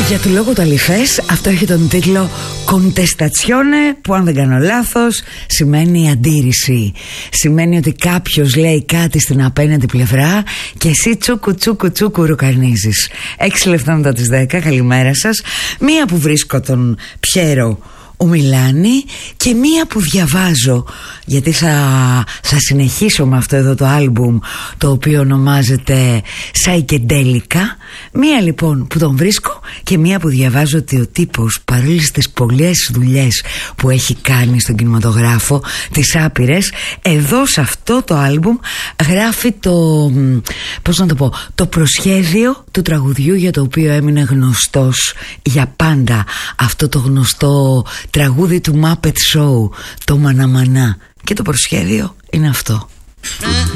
Για του λόγου το αληθές, αυτό έχει τον τίτλο Contestazione, που αν δεν κάνω λάθος σημαίνει αντίρρηση. Σημαίνει ότι κάποιος λέει κάτι στην απέναντι πλευρά και εσύ τσούκου τσούκου τσούκου ρουκανίζεις. 6 λεπτά μετά τις 10, καλημέρα σας. Μία που βρίσκω τον Πιέρο ο Μιλάνη και μία που διαβάζω, γιατί θα συνεχίσω με αυτό εδώ το άλμπουμ, το οποίο ονομάζεται Σαϊκεντέλικα. Μία λοιπόν που τον βρίσκω και μία που διαβάζω, ότι ο τύπος, παρόλες τις πολλές δουλειές που έχει κάνει στον κινηματογράφο, τις άπειρες, εδώ σε αυτό το άλμπουμ γράφει το προσχέδιο του τραγουδιού για το οποίο έμεινε γνωστός για πάντα, αυτό το γνωστό τραγούδι του Muppet Show, το Μαναμανά. Και το προσχέδιο είναι αυτό.